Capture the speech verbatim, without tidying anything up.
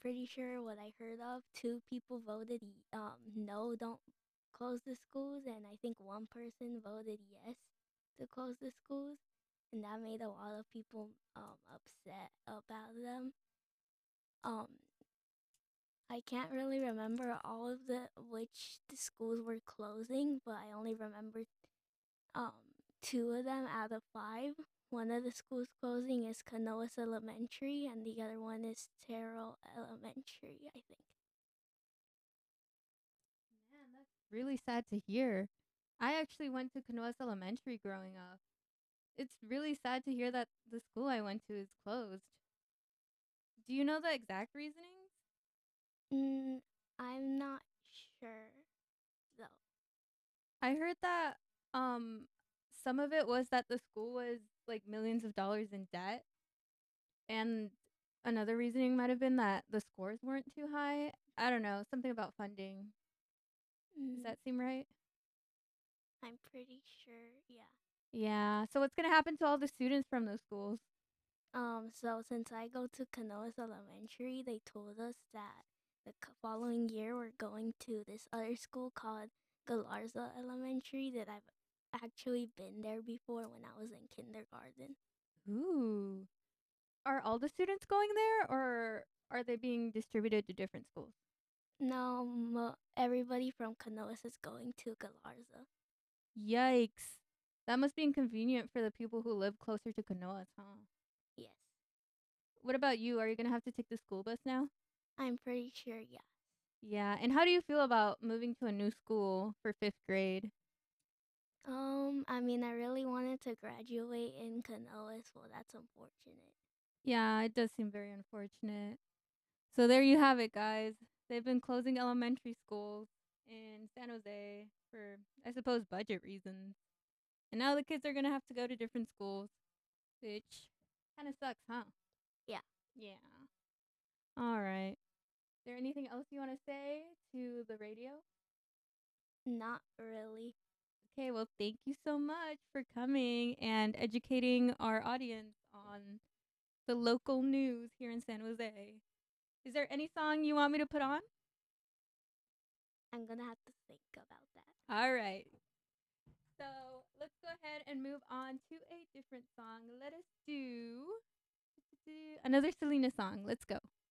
pretty sure what I heard of, two people voted um no, don't close the schools, and I think one person voted yes to close the schools, and that made a lot of people um upset about them. Um, I can't really remember all of the which the schools were closing, but I only remember um two of them out of five. One of the schools closing is Canoas Elementary, and the other one is Terrell Elementary, I think. Man, that's really sad to hear. I actually went to Canoas Elementary growing up. It's really sad to hear that the school I went to is closed. Do you know the exact reasonings? Mm, I'm not sure though. I heard that um some of it was that the school was like millions of dollars in debt, and another reasoning might have been that the scores weren't too high. I don't know, something about funding. Does Mm, that seem right? I'm pretty sure, yeah. Yeah. So what's going to happen to all the students from those schools? Um, so since I go to Canoas Elementary, they told us that the c- following year we're going to this other school called Galarza Elementary that I've actually been there before when I was in kindergarten. Ooh. Are all the students going there, or are they being distributed to different schools? No, mo- everybody from Canoas is going to Galarza. Yikes. That must be inconvenient for the people who live closer to Canoas, huh? Yes, What about you? Are you going to have to take the school bus now? I'm pretty sure, yeah. Yeah. And how do you feel about moving to a new school for fifth grade? Um, I mean, I really wanted to graduate in Canoas. Well, that's unfortunate. Yeah, it does seem very unfortunate. So there you have it, guys. They've been closing elementary schools in San Jose for, I suppose, budget reasons. And now the kids are going to have to go to different schools, which kind of sucks, huh? Yeah, Yeah. All right. Is there anything else you want to say to the radio? not really. Okay, well, thank you so much for coming and educating our audience on the local news here in San Jose. Is there any song you want me to put on? I'm gonna have to think about that. All right. So let's go ahead and move on to a different song. Let us do another Selena song. Let's go.